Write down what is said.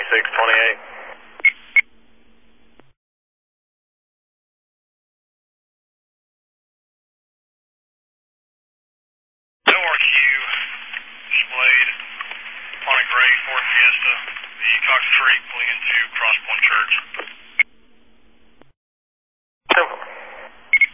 2628. ORQ, displayed on a gray Ford Fiesta, the Cox Creek pulling into Cross Point Church.